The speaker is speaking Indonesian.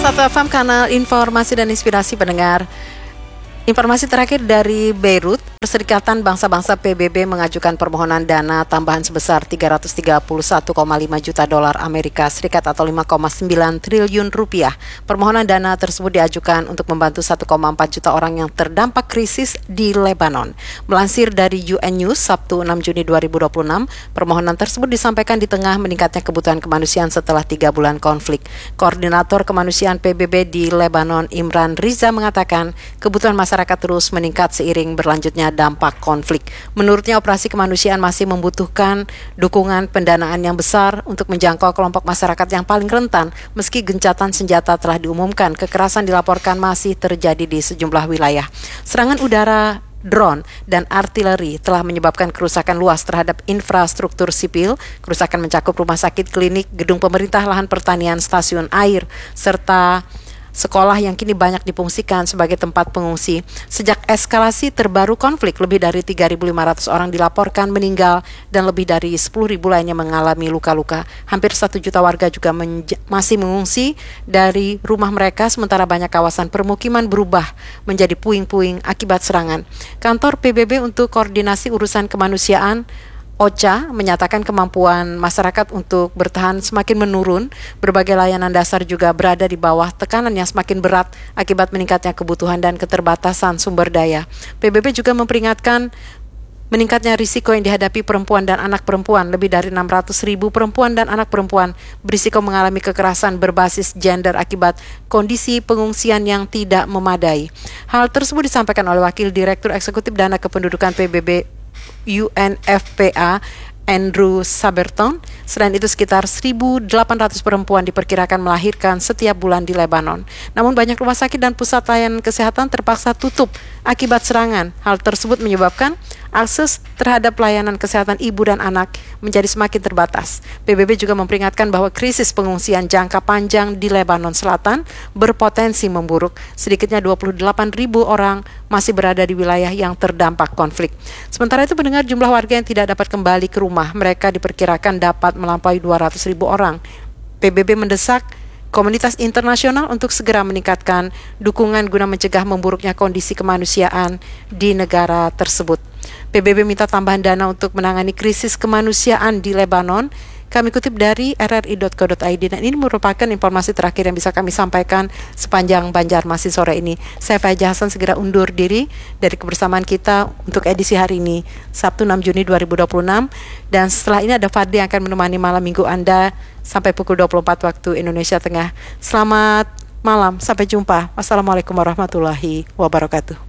101 FM, kanal informasi dan inspirasi pendengar. Informasi terakhir dari Beirut, Perserikatan Bangsa-Bangsa PBB mengajukan permohonan dana tambahan sebesar 331,5 juta dolar Amerika Serikat atau 5,9 triliun rupiah. Permohonan dana tersebut diajukan untuk membantu 1,4 juta orang yang terdampak krisis di Lebanon. Melansir dari UN News Sabtu 6 Juni 2026, permohonan tersebut disampaikan di tengah meningkatnya kebutuhan kemanusiaan setelah 3 bulan konflik. Koordinator Kemanusiaan PBB di Lebanon, Imran Riza, mengatakan kebutuhan masyarakat terus meningkat seiring berlanjutnya dampak konflik. Menurutnya, operasi kemanusiaan masih membutuhkan dukungan pendanaan yang besar untuk menjangkau kelompok masyarakat yang paling rentan. Meski gencatan senjata telah diumumkan, kekerasan dilaporkan masih terjadi di sejumlah wilayah. Serangan udara, drone, dan artileri telah menyebabkan kerusakan luas terhadap infrastruktur sipil. Kerusakan mencakup rumah sakit, klinik, gedung pemerintah, lahan pertanian, stasiun air, serta sekolah yang kini banyak difungsikan sebagai tempat pengungsi. Sejak eskalasi terbaru konflik, lebih dari 3.500 orang dilaporkan meninggal dan lebih dari 10.000 lainnya mengalami luka-luka. Hampir 1 juta warga juga masih mengungsi dari rumah mereka, sementara banyak kawasan permukiman berubah menjadi puing-puing akibat serangan. Kantor PBB untuk Koordinasi Urusan Kemanusiaan OCHA menyatakan kemampuan masyarakat untuk bertahan semakin menurun. Berbagai layanan dasar juga berada di bawah tekanan yang semakin berat akibat meningkatnya kebutuhan dan keterbatasan sumber daya. PBB juga memperingatkan meningkatnya risiko yang dihadapi perempuan dan anak perempuan. Lebih dari 600.000 perempuan dan anak perempuan berisiko mengalami kekerasan berbasis gender akibat kondisi pengungsian yang tidak memadai. Hal tersebut disampaikan oleh Wakil Direktur Eksekutif Dana Kependudukan PBB UNFPA, Andrew Saberton. Selain itu, sekitar 1.800 perempuan diperkirakan melahirkan setiap bulan di Lebanon. Namun banyak rumah sakit dan pusat layanan kesehatan terpaksa tutup akibat serangan. Hal tersebut menyebabkan akses terhadap layanan kesehatan ibu dan anak menjadi semakin terbatas. PBB juga memperingatkan bahwa krisis pengungsian jangka panjang di Lebanon Selatan berpotensi memburuk. Sedikitnya 28.000 orang masih berada di wilayah yang terdampak konflik. Sementara itu, pendengar, jumlah warga yang tidak dapat kembali ke rumah mereka diperkirakan dapat melampaui 200.000 orang. PBB mendesak komunitas internasional untuk segera meningkatkan dukungan guna mencegah memburuknya kondisi kemanusiaan di negara tersebut. PBB minta tambahan dana untuk menangani krisis kemanusiaan di Lebanon. Kami kutip dari rri.co.id dan ini merupakan informasi terakhir yang bisa kami sampaikan sepanjang Banjarmasin sore ini. Saya Faiza Hasan segera undur diri dari kebersamaan kita untuk edisi hari ini, Sabtu 6 Juni 2026. Dan setelah ini ada Fadli yang akan menemani malam minggu Anda sampai pukul 24 waktu Indonesia Tengah. Selamat malam, sampai jumpa. Wassalamualaikum warahmatullahi wabarakatuh.